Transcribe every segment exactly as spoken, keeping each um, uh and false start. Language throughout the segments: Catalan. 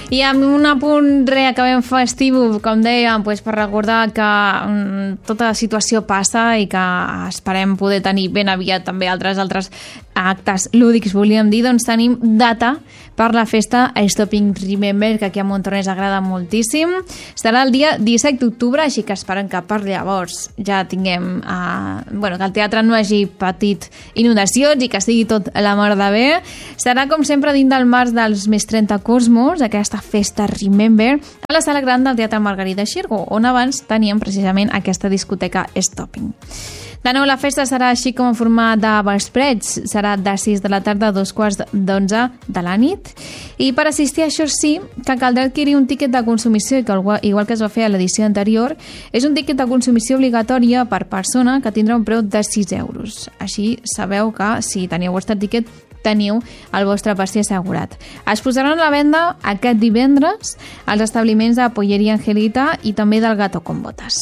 I amb un apunt reacabem festiu, com dèiem, doncs per recordar que mm, tota la situació passa i que esperem poder tenir ben aviat també altres altres actes lúdics, volíem dir, doncs tenim data per la festa Stopping Remember, que aquí a Montornès agrada moltíssim. Serà el dia disset d'octubre, així que esperem que per llavors ja tinguem eh, bueno, que el teatre no hagi patit inundacions i que sigui tot la mar de bé. Serà, com sempre, dins del març dels més trenta Cosmos, aquesta festa Remember, a la sala gran del Teatre Margarida Xirgo, on abans teníem precisament aquesta discoteca Stopping. De nou, la festa serà així com en format de vesprets. Serà de sis de la tarda a dos quarts d'onze de la nit. I per assistir, això sí, que caldrà adquirir un tíquet de consumició, que igual que es va fer a l'edició anterior, és un tíquet de consumició obligatòria per persona que tindrà un preu de sis euros. Així sabeu que si teniu el vostre tíquet teniu el vostre pastí assegurat. Es posaran a la venda aquest divendres als establiments de Polleria Angelita i també del Gato con Botas.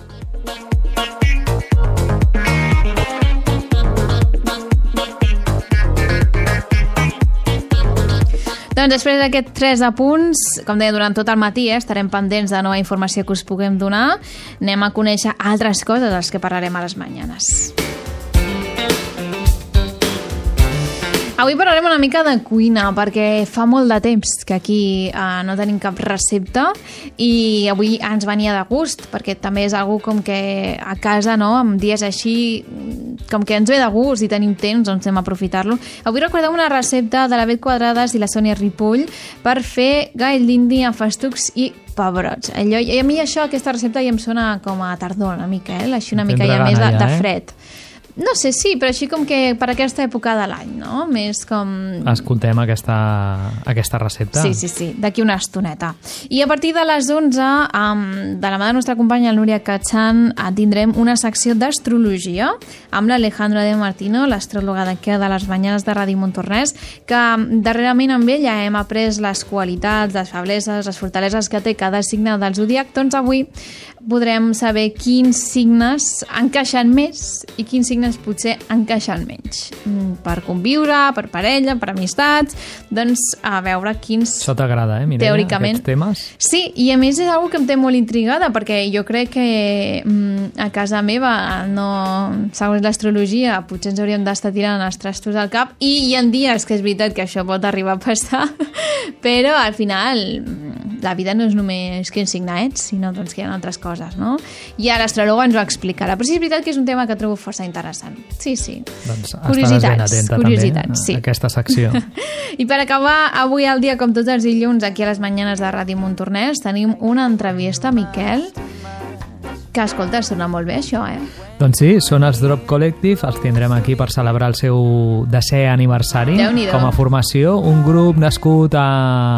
Doncs després d'aquests tres apunts, com deia, durant tot el matí, eh, estarem pendents de nova informació que us puguem donar. Anem a conèixer altres coses de les que parlarem a les mañanes. Avui parlarem una mica de cuina, perquè fa molt de temps que aquí eh, no tenim cap recepta i avui ens venia de gust, perquè també és algo com que a casa, no?, amb dies així, com que ens ve de gust i tenim temps, doncs anem a aprofitar-lo. Avui recordem una recepta de la Bet Quadrades i la Sònia Ripoll per fer gall d'indi amb festucs i pebrots. Allò, i a mi això, aquesta recepta ja em sona com a tardor una mica, eh? Així una mica ja més de, de fred. No sé, sí, però així com que per aquesta època de l'any, no? Més com... Escoltem aquesta, aquesta recepta. Sí, sí, sí, d'aquí una estoneta. I a partir de les onze, um, de la mà de la nostra companya Núria Catxan, tindrem una secció d'astrologia amb l'Alejandro de Martino, l'astròloga d'aquí de les mañanes de Ràdio Montornès, que darrerament amb ella hem après les qualitats, les febleses, les fortaleses que té cada signe del zodíac. Doncs avui podrem saber quins signes encaixen més i quins signes potser encaixen menys. Per conviure, per parella, per amistats, doncs a veure quins... Això t'agrada, eh, Mireia, teòricament, aquests temes? Sí, i a més és una que em té molt intrigada, perquè jo crec que mm, a casa meva, no, segons l'astrologia, potser ens hauríem d'estar tirant els trastos al cap, i hi ha dies que és veritat que això pot arribar a passar, però al final la vida no és només quin signe ets, sinó doncs, que hi ha altres coses, no? I ara l'astròloga ens ho explicarà, però sí és veritat que és un tema que trobo força interessant. Sí, sí. Doncs estaràs ben atenta curiositats, també sí. a aquesta secció. I per acabar, avui al dia, com tots els dilluns, aquí a les mañanes de Ràdio Montornès, tenim una entrevista a Miquel, que, escolta, sona molt bé això, eh? Doncs sí, són els Drop Collective, els tindrem aquí per celebrar el seu desè aniversari com a formació, un grup nascut a...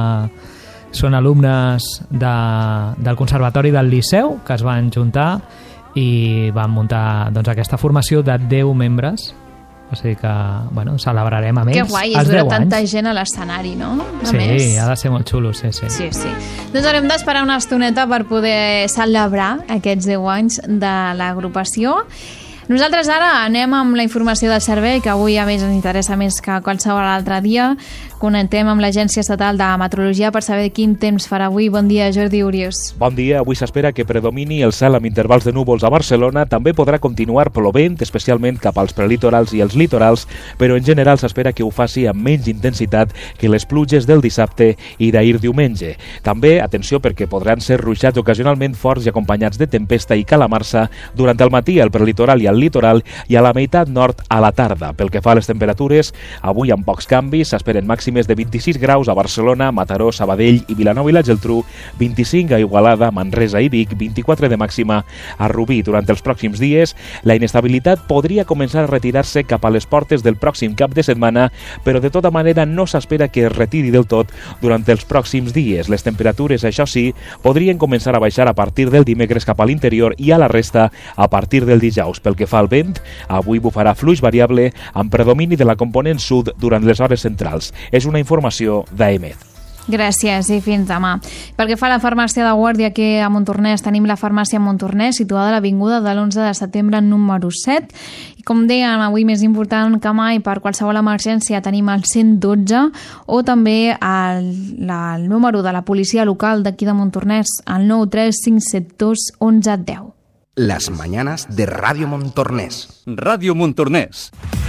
Són alumnes de, del Conservatori del Liceu, que es van juntar i van muntar doncs, aquesta formació de deu membres. O sigui que, bueno, celebrarem amb ells. Que guai, és veure tanta gent a l'escenari, no? A sí, més. Ha de ser molt xulo, sí, sí. Sí, sí. Doncs haurem d'esperar una estoneta per poder celebrar aquests deu anys de l'agrupació. Nosaltres ara anem amb la informació del servei, que avui a més ens interessa més que qualsevol altre dia. Connectem amb l'Agència Estatal de Meteorologia per saber quin temps farà avui. Bon dia, Jordi Uriós. Bon dia. Avui s'espera que predomini el cel amb intervals de núvols a Barcelona. També podrà continuar plovent, especialment cap als prelitorals i els litorals, però en general s'espera que ho faci amb menys intensitat que les pluges del dissabte i d'ahir diumenge. També, atenció, perquè podran ser ruixats ocasionalment forts i acompanyats de tempesta i calamarsa durant el matí al prelitoral i al litoral i a la meitat nord a la tarda. Pel que fa a les temperatures, avui amb pocs canvis, s'esperen màximes de vint-i-sis graus a Barcelona, Mataró, Sabadell i Vilanova i la Geltrú, vint-i-cinc a Igualada, Manresa i Vic, vint-i-quatre de màxima a Rubí. Durant els pròxims dies, la inestabilitat podria començar a retirar-se cap a les portes del pròxim cap de setmana, però de tota manera no s'espera que es retiri del tot durant els pròxims dies. Les temperatures, això sí, podrien començar a baixar a partir del dimecres cap a l'interior i a la resta a partir del dijous. Pel que fa al vent, avui bufarà fluix variable amb predomini de la component sud durant les hores centrals. És una informació d'A E M E T. Gràcies i fins demà. Pel que fa a la farmàcia de guàrdia aquí a Montornès, tenim la farmàcia Montornès situada a l'avinguda de l'onze de setembre número set. I com dèiem, avui més important que mai, per qualsevol emergència tenim el cent dotze o també el, la, el número de la policia local d'aquí de Montornès, el nou tres cinc set dos onze deu. Las mañanas de Radio Montornès. Radio Montornès.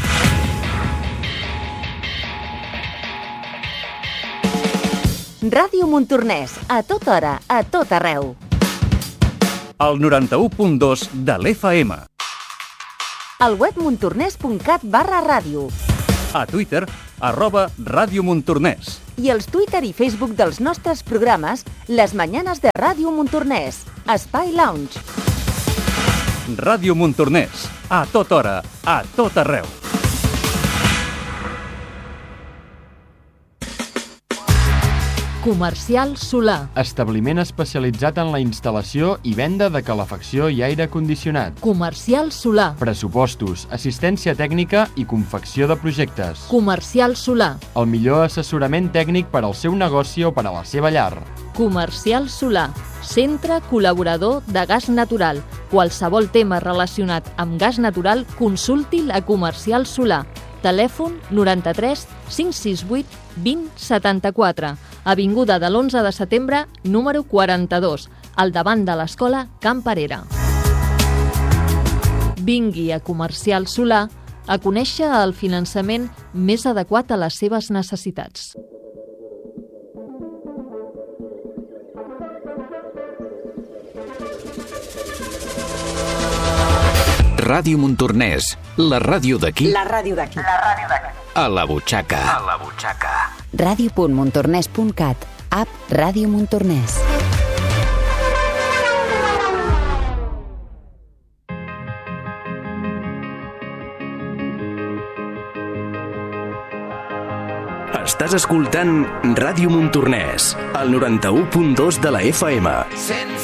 Ràdio Montornès, a tota hora, a tot arreu. El noranta-u punt dos de l'F M. Al web montornès.cat barra ràdio. A Twitter, arroba Ràdio Montornès. I els Twitter i Facebook dels nostres programes, Les Mañanes de Ràdio Montornès, Espai Lounge. Ràdio Montornès, a tota hora, a tot arreu. Comercial Solà. Establiment especialitzat en la instal·lació i venda de calefacció i aire condicionat. Comercial Solà. Pressupostos, assistència tècnica i confecció de projectes. Comercial Solà. El millor assessorament tècnic per al seu negoci o per a la seva llar. Comercial Solà. Centre col·laborador de gas natural. Qualsevol tema relacionat amb gas natural, consulti'l a Comercial Solà. Telèfon noranta-tres cinc sis vuit vint setanta-quatre. Avinguda de l'onze de setembre, número quaranta-dos, al davant de l'escola Camp Parera. Vingui a Comercial Solà a conèixer el finançament més adequat a les seves necessitats. Ràdio Montornès, la ràdio d'aquí. La ràdio d'aquí. La ràdio d'aquí. A la butxaca. A la butxaca. ràdio punt montornès punt cat. App Ràdio Montornès. Estàs escoltant Ràdio Montornès, el noranta-u punt dos de la F M.